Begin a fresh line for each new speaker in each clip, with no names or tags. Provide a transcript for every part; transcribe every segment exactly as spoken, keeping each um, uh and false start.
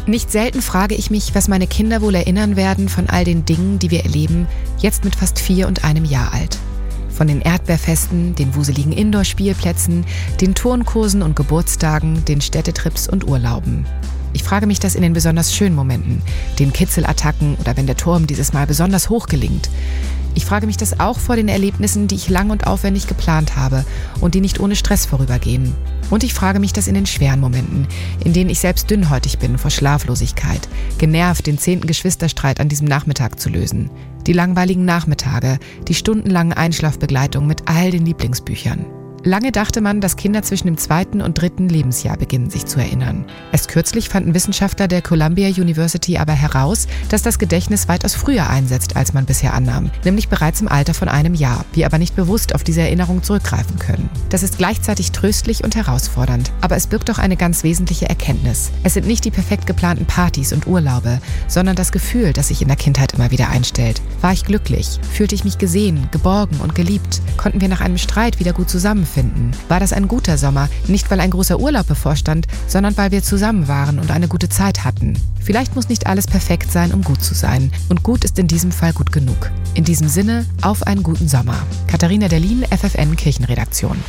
Nicht selten frage ich mich, was meine Kinder wohl erinnern werden von all den Dingen, die wir erleben, jetzt mit fast vier und einem Jahr alt. Von den Erdbeerfesten, den wuseligen Indoor-Spielplätzen, den Turnkursen und Geburtstagen, den Städtetrips und Urlauben. Ich frage mich das in den besonders schönen Momenten, den Kitzelattacken oder wenn der Turm dieses Mal besonders hoch gelingt. Ich frage mich das auch vor den Erlebnissen, die ich lang und aufwendig geplant habe und die nicht ohne Stress vorübergehen. Und ich frage mich das in den schweren Momenten, in denen ich selbst dünnhäutig bin vor Schlaflosigkeit, genervt, den zehnten Geschwisterstreit an diesem Nachmittag zu lösen. Die langweiligen Nachmittage, die stundenlangen Einschlafbegleitung mit all den Lieblingsbüchern. Lange dachte man, dass Kinder zwischen dem zweiten und dritten Lebensjahr beginnen, sich zu erinnern. Erst kürzlich fanden Wissenschaftler der Columbia University aber heraus, dass das Gedächtnis weitaus früher einsetzt, als man bisher annahm, nämlich bereits im Alter von einem Jahr, wir aber nicht bewusst auf diese Erinnerung zurückgreifen können. Das ist gleichzeitig tröstlich und herausfordernd, aber es birgt doch eine ganz wesentliche Erkenntnis. Es sind nicht die perfekt geplanten Partys und Urlaube, sondern das Gefühl, das sich in der Kindheit immer wieder einstellt. War ich glücklich? Fühlte ich mich gesehen, geborgen und geliebt? Konnten wir nach einem Streit wieder gut zusammenfinden? War das ein guter Sommer, nicht weil ein großer Urlaub bevorstand, sondern weil wir zusammen waren und eine gute Zeit hatten? Vielleicht muss nicht alles perfekt sein, um gut zu sein. Und gut ist in diesem Fall gut genug. In diesem Sinne, auf einen guten Sommer. Katharina Derlin, F F N Kirchenredaktion.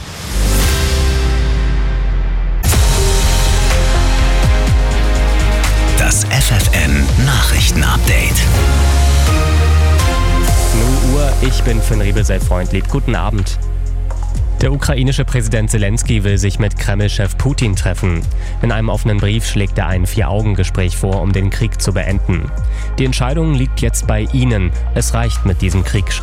Das F F N Nachrichten-Update.
null Uhr, ich bin Finn Riebel, freundlich. Guten Abend. Der ukrainische Präsident Zelensky will sich mit Kreml-Chef Putin treffen. In einem offenen Brief schlägt er ein Vier-Augen-Gespräch vor, um den Krieg zu beenden. Die Entscheidung liegt jetzt bei Ihnen. Es reicht mit diesem Krieg,